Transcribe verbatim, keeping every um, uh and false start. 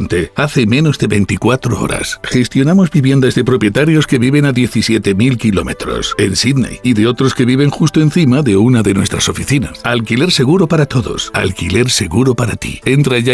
Monte hace menos de veinticuatro horas. Gestionamos viviendas de propietarios que viven a diecisiete mil kilómetros en Sydney y de otros que viven justo encima de una de nuestras oficinas. Alquiler seguro para todos. Alquiler seguro para ti. Entra ya